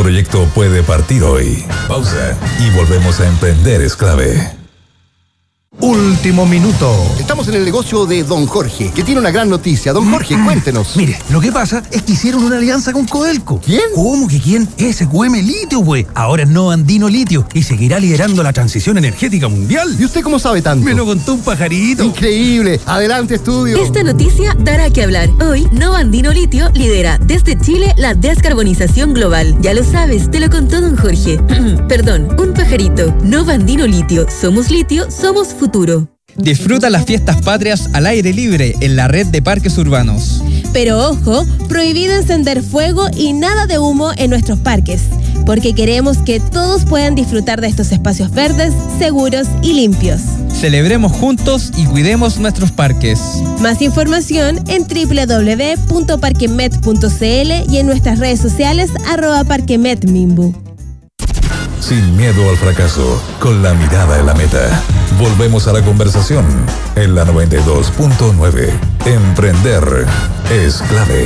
proyecto puede partir hoy. Pausa y volvemos a Emprender es Clave. Último minuto. Estamos en el negocio de Don Jorge, que tiene una gran noticia. Don Jorge, cuéntenos. Mire, lo que pasa es que hicieron una alianza con Codelco. ¿Quién? ¿Cómo que quién? SQM Litio, güey. Ahora es Nova Andino Litio y seguirá liderando la transición energética mundial. ¿Y usted cómo sabe tanto? Me lo contó un pajarito. Increíble. Adelante, estudio. Esta noticia dará que hablar. Hoy, Nova Andino Litio lidera desde Chile la descarbonización global. Ya lo sabes, te lo contó Don Jorge. Perdón, un pajarito. Nova Andino Litio. Somos litio, somos futuro. Disfruta las fiestas patrias al aire libre en la red de parques urbanos. Pero ojo, prohibido encender fuego y nada de humo en nuestros parques, porque queremos que todos puedan disfrutar de estos espacios verdes, seguros y limpios. Celebremos juntos y cuidemos nuestros parques. Más información en www.parquemet.cl y en nuestras redes sociales @parquemetmimbu. Sin miedo al fracaso, con la mirada en la meta. Volvemos a la conversación en la 92.9. Emprender es clave.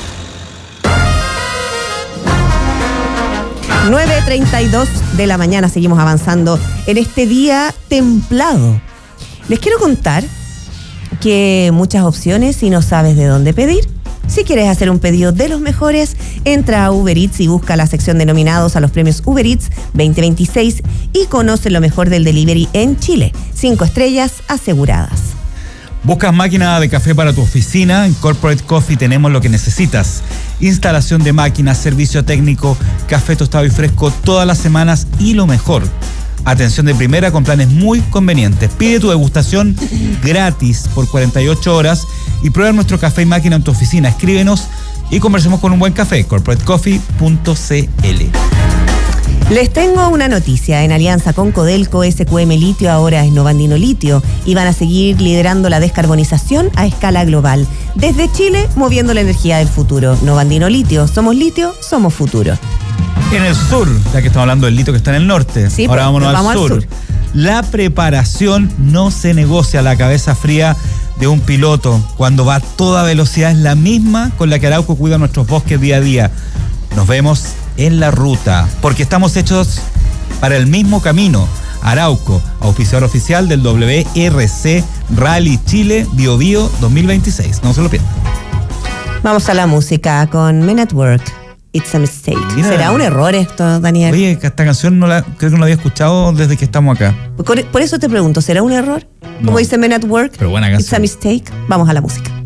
9:32 de la mañana, seguimos avanzando en este día templado. Les quiero contar que muchas opciones si no sabes de dónde pedir. Si quieres hacer un pedido de los mejores, entra a Uber Eats y busca la sección de nominados a los premios Uber Eats 2026 y conoce lo mejor del delivery en Chile. 5 estrellas aseguradas. ¿Buscas máquina de café para tu oficina? En Corporate Coffee tenemos lo que necesitas. Instalación de máquinas, servicio técnico, café tostado y fresco todas las semanas y lo mejor, atención de primera con planes muy convenientes. Pide tu degustación gratis por 48 horas y prueba nuestro café y máquina en tu oficina. Escríbenos y conversemos con un buen café. corporatecoffee.cl. Les tengo una noticia. En alianza con Codelco, SQM Litio ahora es Nova Andino Litio y van a seguir liderando la descarbonización a escala global. Desde Chile, moviendo la energía del futuro. Nova Andino Litio, somos futuro. En el sur, ya que estamos hablando del litio que está en el norte, sí, ahora vámonos vamos al sur. La preparación no se negocia. La cabeza fría de un piloto cuando va a toda velocidad es la misma con la que Arauco cuida nuestros bosques día a día. Nos vemos en la ruta, porque estamos hechos para el mismo camino. Arauco, auspiciador oficial del WRC Rally Chile Bio Bio 2026. No se lo pierdan. Vamos a la música con Men at Work. It's a Mistake. Mira, ¿será un error esto, Daniel? Oye, esta canción creo que no la había escuchado desde que estamos acá. Por eso te pregunto, ¿será un error? Como dice Men at Work, pero buena canción. It's a Mistake. Vamos a la música.